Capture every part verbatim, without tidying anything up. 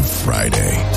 Friday.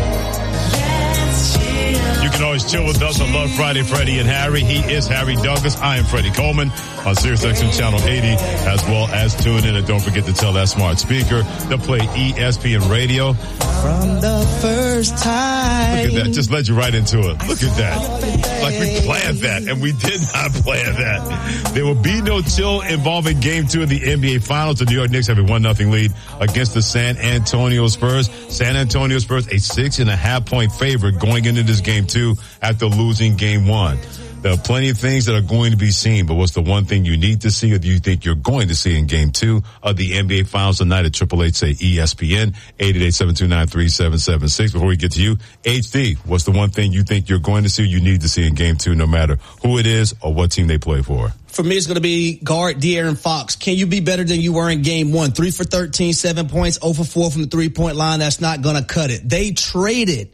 You can always chill with us on Love Friday, Freddie and Harry. He is Harry Douglas. I am Freddie Coleman on SiriusXM Channel eighty, as well as tune in. And don't forget to tell that smart speaker to play E S P N Radio. From the first time. Look at that. Just led you right into it. Look at that. Like we planned that, and we did not plan that. There will be no chill involving Game two of the N B A Finals. The New York Knicks have a one nothing lead against the San Antonio Spurs. San Antonio Spurs, a six and a half point favorite going into this Game two after losing Game one. There are plenty of things that are going to be seen, but what's the one thing you need to see or do you think you're going to see in Game two of the N B A Finals tonight at Triple Eight say E S P N, eight eight eight, seven two nine, three seven seven six. Before we get to you, H D, what's the one thing you think you're going to see or you need to see in Game two, no matter who it is or what team they play for? For me, it's going to be guard De'Aaron Fox. Can you be better than you were in Game one? Three for thirteen, seven points, zero for four from the three-point line. That's not going to cut it. They traded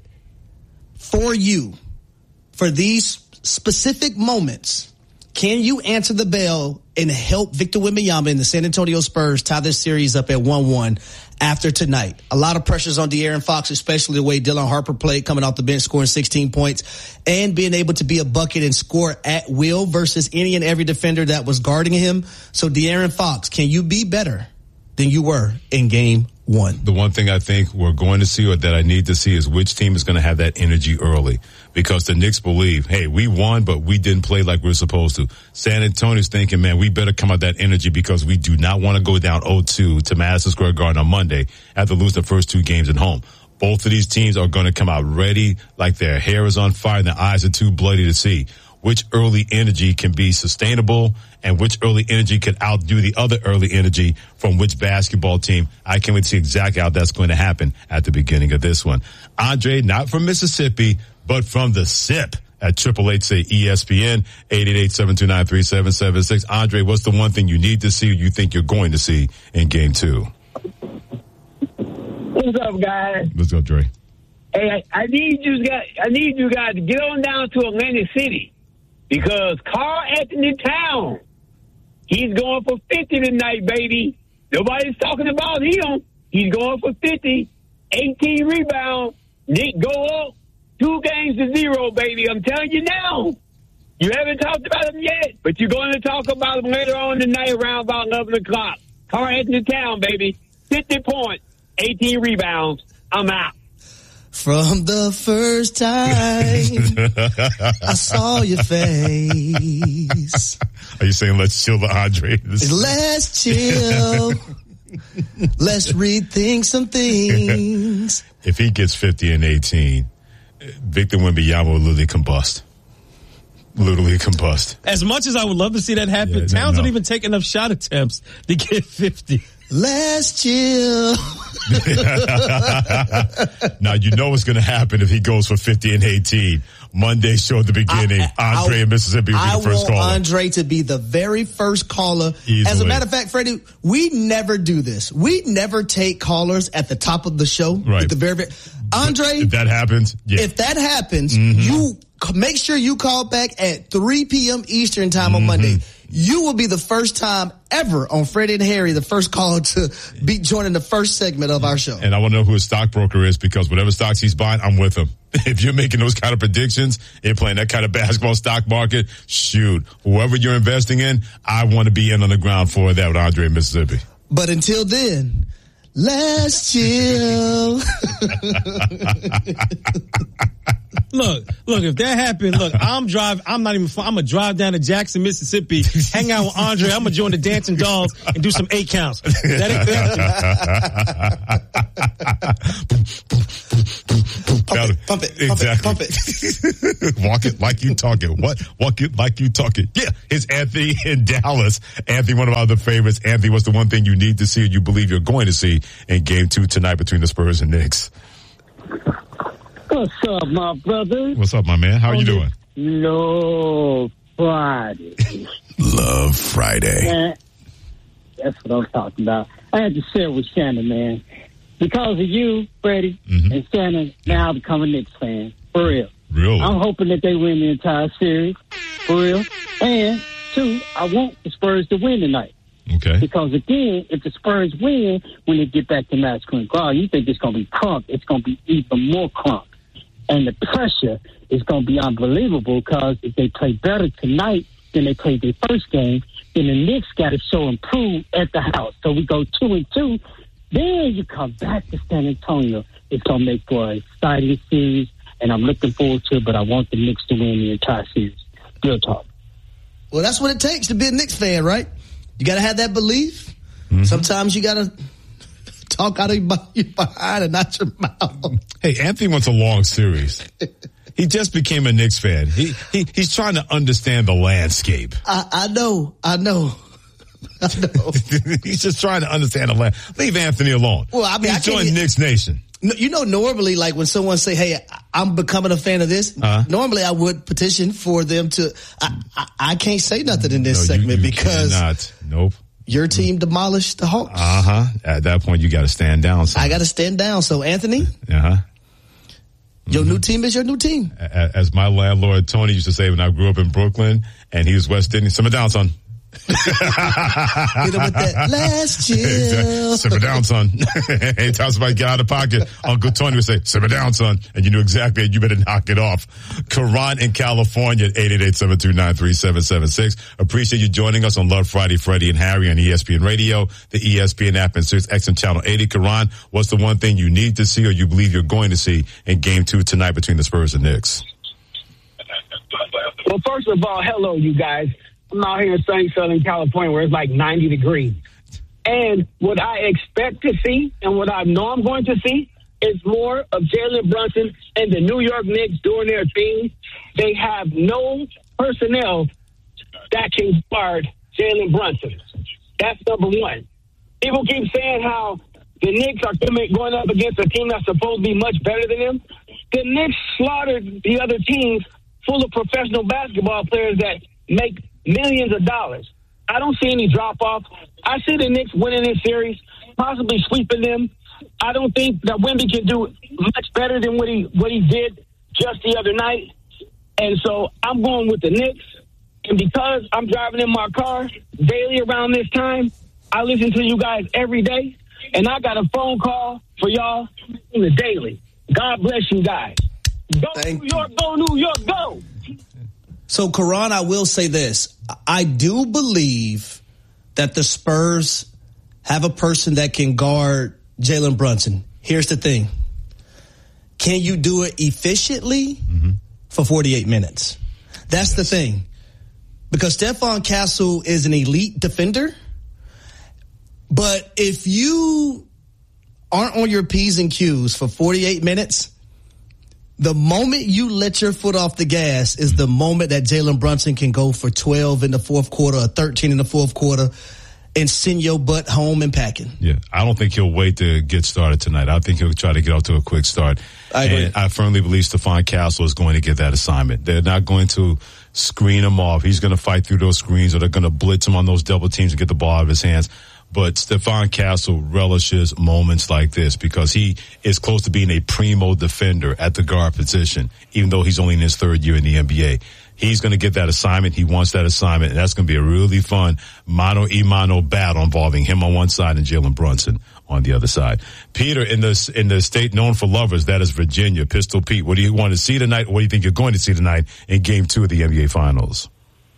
for you for these specific moments. Can you answer the bell and help Victor Wembanyama and the San Antonio Spurs tie this series up at one one after tonight? A lot of pressures on De'Aaron Fox, especially the way Dylan Harper played coming off the bench, scoring sixteen points and being able to be a bucket and score at will versus any and every defender that was guarding him. So De'Aaron Fox, can you be better than you were in Game one? The one thing I think we're going to see or that I need to see is which team is going to have that energy early, because the Knicks believe, hey, we won, but we didn't play like we we're supposed to. San Antonio's thinking, man, we better come out that energy because we do not want to go down oh two to Madison Square Garden on Monday after losing the first two games at home. Both of these teams are going to come out ready, like their hair is on fire and their eyes are too bloody to see. Which early energy can be sustainable and which early energy can outdo the other early energy from which basketball team. I can't wait to see exactly how that's going to happen at the beginning of this one. Andre, not from Mississippi, but from the S I P at triple eight say E S P N, eight eight eight, seven two nine, three seven seven six. Andre, what's the one thing you need to see or you think you're going to see in Game two? What's up, guys? Let's go, Dre. Hey, I, I need you guys. I need you guys to get on down to Atlantic City. Because Carl Anthony Towns, he's going for fifty tonight, baby. Nobody's talking about him. He's going for fifty, eighteen rebounds. Nick go up, two games to zero, baby. I'm telling you now. You haven't talked about him yet, but you're going to talk about him later on tonight around about eleven o'clock. Carl Anthony Towns, baby. fifty points, eighteen rebounds. I'm out. From the first time I saw your face. Are you saying let's chill the Andre? Let's chill. Let's rethink some things. If he gets fifty and eighteen, Victor Wembanyama will literally combust. Literally combust. As much as I would love to see that happen, yeah, Towns no. don't even take enough shot attempts to get fifty. Let's chill. Now, you know what's going to happen if he goes for fifty and eighteen. Monday show at the beginning. I, Andre I, in Mississippi will be I the first want caller. Andre to be the very first caller. Easily. As a matter of fact, Freddie, we never do this. We never take callers at the top of the show. Right. At the very, very Andre, if that happens, yeah. If that happens, mm-hmm. you make sure you call back at three p.m. Eastern time mm-hmm. on Monday. You will be the first time ever on Freddie and Harry, the first caller to be joining the first segment of our show. And I want to know who his stockbroker is, because whatever stocks he's buying, I'm with him. If you're making those kind of predictions and playing that kind of basketball stock market, shoot, whoever you're investing in, I want to be in on the ground for that with Andre in Mississippi. But until then, let's chill. Look, look, if that happened, look, I'm drive, I'm not even, I'm going to drive down to Jackson, Mississippi, hang out with Andre. I'm going to join the Dancing Dolls and do some eight counts. That ain't pump it, pump it, exactly. pump it, pump it. Walk it like you talk it. What? Walk it like you talk it. Yeah, it's Anthony in Dallas. Anthony, one of our other favorites. Anthony, what's the one thing you need to see or you believe you're going to see in Game two tonight between the Spurs and Knicks? What's up, my brother? What's up, my man? How are you doing? Love Friday. Love Friday. Man, that's what I'm talking about. I had to share with Shannon, man. Because of you, Freddie, mm-hmm. and Shannon, now I become a Knicks fan. For real. Really? I'm hoping that they win the entire series. For real. And, two, I want the Spurs to win tonight. Okay. Because again, if the Spurs win when they get back to Madison Square Garden, you think it's going to be crunk. It's going to be even more crunk. And the pressure is going to be unbelievable because if they play better tonight than they played their first game, then the Knicks got to show improve at the house. So we go two and two. Then you come back to San Antonio. It's going to make for an exciting series, and I'm looking forward to it, but I want the Knicks to win the entire series. Real talk. Well, that's what it takes to be a Knicks fan, right? You got to have that belief. Mm-hmm. Sometimes you got to talk out of your behind and not your mouth. Hey, Anthony wants a long series. He just became a Knicks fan. He, he he's trying to understand the landscape. I, I know. I know. I know. He's just trying to understand the land. Leave Anthony alone. Well, I mean, he's I joined Knicks Nation. You know, normally, like when someone say, "Hey, I'm becoming a fan of this," uh-huh. normally I would petition for them to. I, I, I can't say nothing in this no, segment you, you because cannot. Nope. Your team demolished the Hawks. Uh huh. At that point, you got to stand down. Son. I got to stand down. So, Anthony. Uh huh. Your mm-hmm. new team is your new team. As my landlord Tony used to say when I grew up in Brooklyn, and he was West Indian. Simmer down, son. Hit him with that last chill. Simmer down, son. Anytime somebody get out of pocket, Uncle Tony would say, simmer down, son. And you knew exactly, you better knock it off. Karan in California at eight eight eight, seven two nine, three seven seven six. Appreciate you joining us on Love Friday, Freddie and Harry on E S P N Radio, the E S P N app, and Sirius X M Channel eighty. Karan, what's the one thing you need to see or you believe you're going to see in game two tonight between the Spurs and Knicks? Well, first of all, hello, you guys. I'm out here in sunny Southern California where it's like ninety degrees. And what I expect to see and what I know I'm going to see is more of Jalen Brunson and the New York Knicks doing their thing. They have no personnel that can guard Jalen Brunson. That's number one. People keep saying how the Knicks are going up against a team that's supposed to be much better than them. The Knicks slaughtered the other teams full of professional basketball players that make millions of dollars. I don't see any drop-off. I see the Knicks winning this series, possibly sweeping them. I don't think that Wemby can do much better than what he what he did just the other night. And so I'm going with the Knicks. And because I'm driving in my car daily around this time, I listen to you guys every day. And I got a phone call for y'all in the daily. God bless you guys. Go Thank New York, go New York, go! So, Karan, I will say this. I do believe that the Spurs have a person that can guard Jalen Brunson. Here's the thing. Can you do it efficiently mm-hmm. for forty-eight minutes? That's yes. the thing. Because Stephon Castle is an elite defender. But if you aren't on your P's and Q's for forty-eight minutes, the moment you let your foot off the gas is the moment that Jalen Brunson can go for twelve in the fourth quarter or thirteen in the fourth quarter and send your butt home and packing. Yeah, I don't think he'll wait to get started tonight. I think he'll try to get off to a quick start. I agree. And I firmly believe Stephon Castle is going to get that assignment. They're not going to screen him off. He's going to fight through those screens, or they're going to blitz him on those double teams and get the ball out of his hands. But Stephon Castle relishes moments like this because he is close to being a primo defender at the guard position, even though he's only in his third year in the N B A. He's going to get that assignment. He wants that assignment, and that's going to be a really fun mano-a-mano battle involving him on one side and Jalen Brunson on the other side. Peter, in the, in the state known for lovers, that is Virginia, Pistol Pete. What do you want to see tonight? What do you think you're going to see tonight in Game two of the N B A Finals?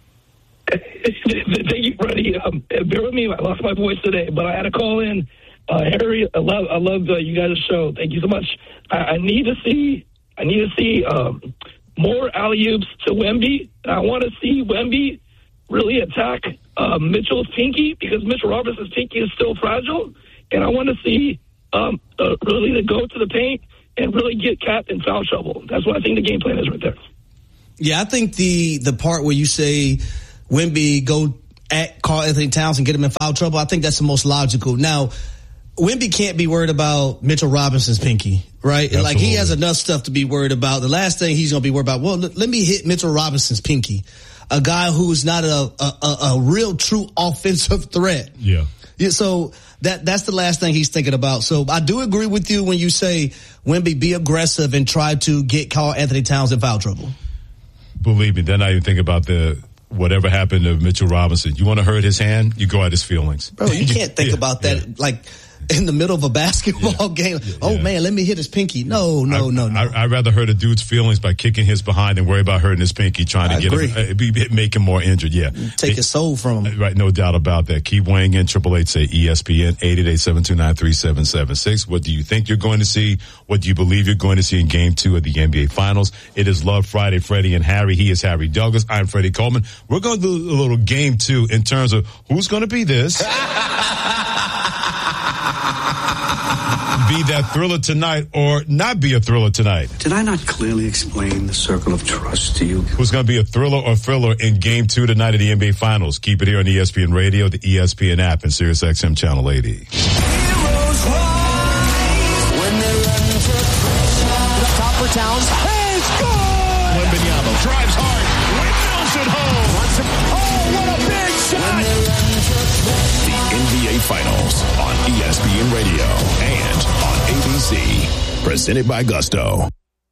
Thank you, Freddie. Um, bear with me. I lost my voice today, but I had to call in. Uh, Harry, I love, I love uh, you guys' show. Thank you so much. I, I need to see, I need to see um, more alley-oops to Wemby. I want to see Wemby really attack uh, Mitchell's pinky because Mitchell Robinson's pinky is still fragile, and I want to see um, uh, really to go to the paint and really get Cat in foul trouble. That's what I think the game plan is right there. Yeah, I think the the part where you say Wemby go at Karl Anthony Towns and get him in foul trouble, I think that's the most logical. Now, Wemby can't be worried about Mitchell Robinson's pinky, right? Absolutely. Like, he has enough stuff to be worried about. The last thing he's going to be worried about, well, let me hit Mitchell Robinson's pinky, a guy who's not a, a, a real true offensive threat. Yeah. Yeah. So that that's the last thing he's thinking about. So I do agree with you when you say, Wemby, be aggressive and try to get Karl Anthony Towns in foul trouble. Believe me, they're not even thinking about the whatever happened to Mitchell Robinson. You want to hurt his hand? You go at his feelings. Bro, you can't think yeah, about that yeah. like in the middle of a basketball yeah. game. Oh, yeah. man, let me hit his pinky. No, no, I, no, no. I, I'd rather hurt a dude's feelings by kicking his behind than worry about hurting his pinky, trying to I get agree. him, uh, be, make him more injured. Yeah. Take it, his soul from him. Right, no doubt about that. Keep weighing in. Triple eight say E S P N, eight eight eight, seven two nine, three seven seven six. What do you think you're going to see? What do you believe you're going to see in game two of the N B A Finals? It is Love Friday, Freddie and Harry. He is Harry Douglas. I'm Freddie Coleman. We're going to do a little game two in terms of who's going to be this. Be that thriller tonight or not be a thriller tonight. Did I not clearly explain the circle of trust to you? Who's going to be a thriller or thriller in game two tonight of the N B A Finals? Keep it here on E S P N Radio, the E S P N app, and Sirius X M Channel eighty. Heroes rise when they run to the top for Towns. Hey, score! Wembanyama drives hard. Windmills it home. Oh, what a big shot! The N B A Finals on E S P N Radio and on A B C. Presented by Gusto.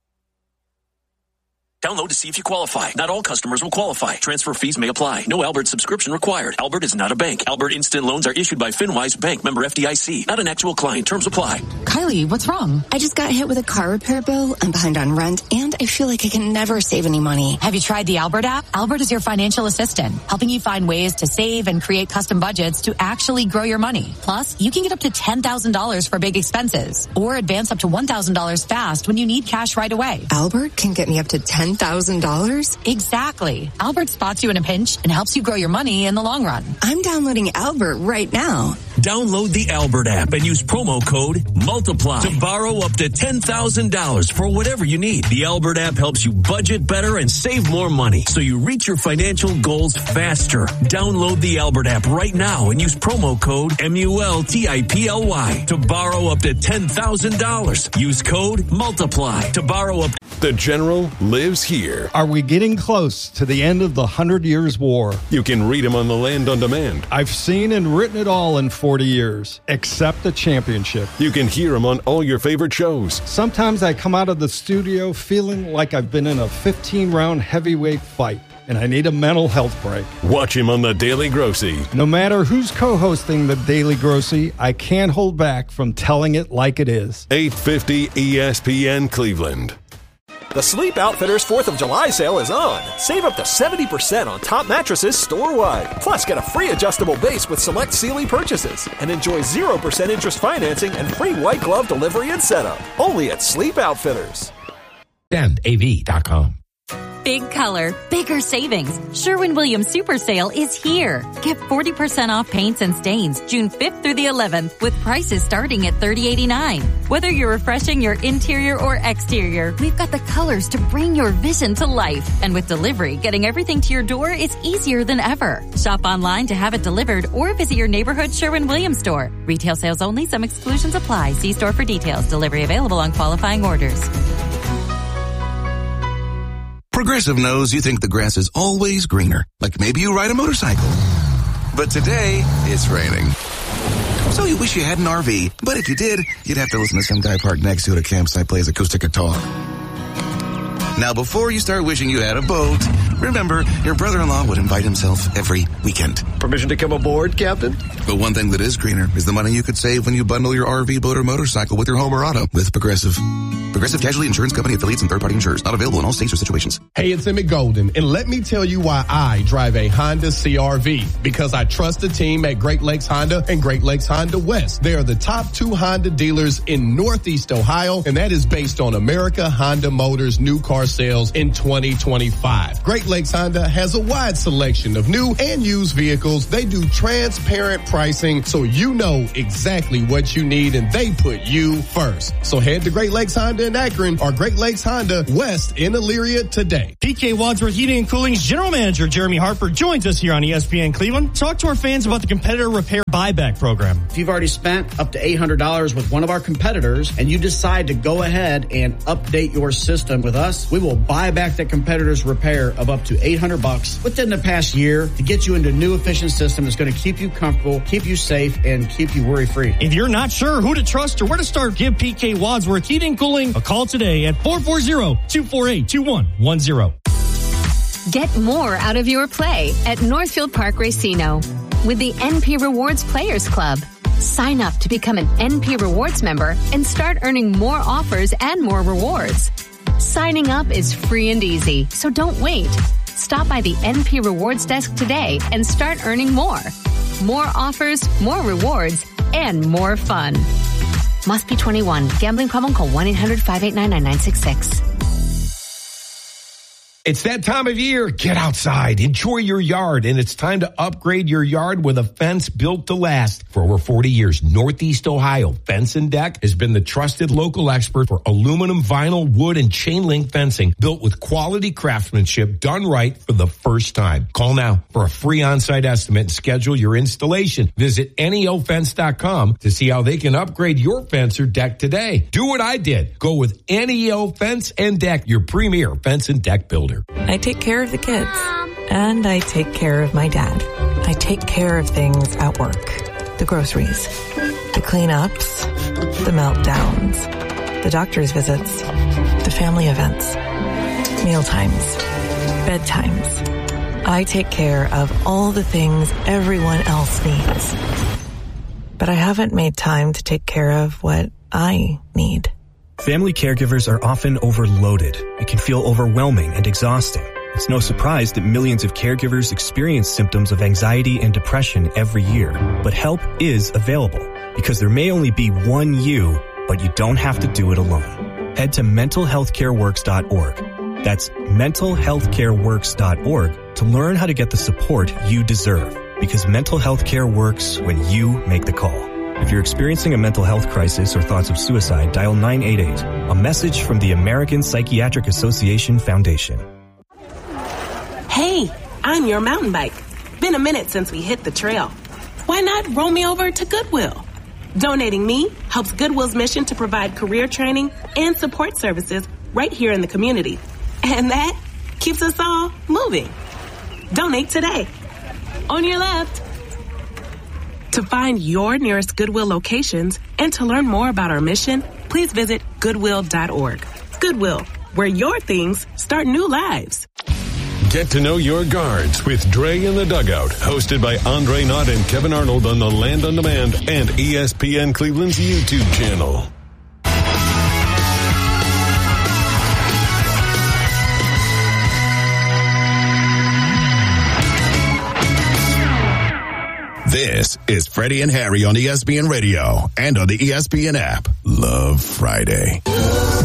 Download to see if you qualify. Not all customers will qualify. Transfer fees may apply. No Albert subscription required. Albert is not a bank. Albert Instant Loans are issued by FinWise Bank, member F D I C. Not an actual client. Terms apply. Kylie, what's wrong? I just got hit with a car repair bill. I'm behind on rent, and I feel like I can never save any money. Have you tried the Albert app? Albert is your financial assistant, helping you find ways to save and create custom budgets to actually grow your money. Plus, you can get up to ten thousand dollars for big expenses, or advance up to one thousand dollars fast when you need cash right away. Albert can get me up to ten thousand dollars? Exactly. Albert spots you in a pinch and helps you grow your money in the long run. I'm downloading Albert right now. Download the Albert app and use promo code MULTIPLY to borrow up to ten thousand dollars for whatever you need. The Albert app helps you budget better and save more money so you reach your financial goals faster. Download the Albert app right now and use promo code M U L T I P L Y to borrow up to ten thousand dollars. Use code MULTIPLY to borrow up. The General lives here. Are we getting close to the end of the Hundred Years' War? You can read him on the Land on Demand. I've seen and written it all in forty years, except the championship. You can hear him on all your favorite shows. Sometimes I come out of the studio feeling like I've been in a fifteen-round heavyweight fight, and I need a mental health break. Watch him on The Daily Grossy. No matter who's co-hosting The Daily Grossy, I can't hold back from telling it like it is. eight fifty E S P N Cleveland. The Sleep Outfitters fourth of July sale is on. Save up to seventy percent on top mattresses store-wide. Plus, get a free adjustable base with select Sealy purchases. And enjoy zero percent interest financing and free white glove delivery and setup. Only at Sleep Outfitters. and A V dot com. Big color, bigger savings. Sherwin-Williams Super Sale is here. Get forty percent off paints and stains June fifth through the eleventh with prices starting at thirty eighty-nine. Whether you're refreshing your interior or exterior, we've got the colors to bring your vision to life. And with delivery, getting everything to your door is easier than ever. Shop online to have it delivered or visit your neighborhood Sherwin-Williams store. Retail sales only. Some exclusions apply. See store for details. Delivery available on qualifying orders. Progressive knows you think the grass is always greener, like maybe you ride a motorcycle. But today, it's raining. So you wish you had an R V, but if you did, you'd have to listen to some guy parked next to it at a campsite play his acoustic guitar. Now, before you start wishing you had a boat, remember, your brother-in-law would invite himself every weekend. Permission to come aboard, Captain? But one thing that is greener is the money you could save when you bundle your R V, boat, or motorcycle with your home or auto with Progressive. Progressive Casualty Insurance Company affiliates and third-party insurers. Not available in all states or situations. Hey, it's Emmett Golden, and let me tell you why I drive a Honda C R V. Because I trust the team at Great Lakes Honda and Great Lakes Honda West. They are the top two Honda dealers in Northeast Ohio, and that is based on America Honda Motors new car sales in twenty twenty-five. Great Lakes Honda has a wide selection of new and used vehicles. They do transparent pricing, so you know exactly what you need, and they put you first. So head to Great Lakes Honda in Akron or Great Lakes Honda West in Elyria today. P K Wadsworth Heating and Cooling's General Manager Jeremy Harper joins us here on E S P N Cleveland. Talk to our fans about the competitor repair buyback program. If you've already spent up to eight hundred dollars with one of our competitors and you decide to go ahead and update your system with us, we will buy back that competitor's repair of up to eight hundred bucks within the past year to get you into a new efficient system that's going to keep you comfortable, keep you safe, and keep you worry-free. If you're not sure who to trust or where to start, give P K Wadsworth Heating and Cooling a call today at four four zero, two four eight, two one one zero. Get more out of your play at Northfield Park Racino with the N P Rewards Players Club. Sign up to become an N P Rewards member and start earning more offers and more rewards. Signing up is free and easy, so don't wait. Stop by the N P Rewards desk today and start earning more. More offers, more rewards, and more fun. Must be twenty-one. Gambling problem? Call one eight hundred five eight nine nine nine six six. It's that time of year. Get outside, enjoy your yard, and it's time to upgrade your yard with a fence built to last. For over forty years, Northeast Ohio Fence and Deck has been the trusted local expert for aluminum, vinyl, wood, and chain link fencing built with quality craftsmanship done right for the first time. Call now for a free on-site estimate and schedule your installation. Visit N E O fence dot com to see how they can upgrade your fence or deck today. Do what I did. Go with N E O Fence and Deck, your premier fence and deck builder. I take care of the kids, and I take care of my dad. I take care of things at work. The groceries, the cleanups, the meltdowns, the doctor's visits, the family events, mealtimes, bedtimes. I take care of all the things everyone else needs. But I haven't made time to take care of what I need. Family caregivers are often overloaded. It can feel overwhelming and exhausting. It's no surprise that millions of caregivers experience symptoms of anxiety and depression every year. But help is available because there may only be one you, but you don't have to do it alone. Head to mental health care works dot org. That's mental health care works dot org to learn how to get the support you deserve, because mental health care works when you make the call. If you're experiencing a mental health crisis or thoughts of suicide, dial nine eight eight. A message from the American Psychiatric Association Foundation. Hey, I'm your mountain bike. Been a minute since we hit the trail. Why not roll me over to Goodwill? Donating me helps Goodwill's mission to provide career training and support services right here in the community. And that keeps us all moving. Donate today. On your left. To find your nearest Goodwill locations and to learn more about our mission, please visit goodwill dot org. Goodwill, where your things start new lives. Get to know your guards with Dre in the Dugout, hosted by Andre Knott and Kevin Arnold on the Land on Demand and E S P N Cleveland's YouTube channel. This is Freddie and Harry on E S P N Radio and on the E S P N app. Love Friday.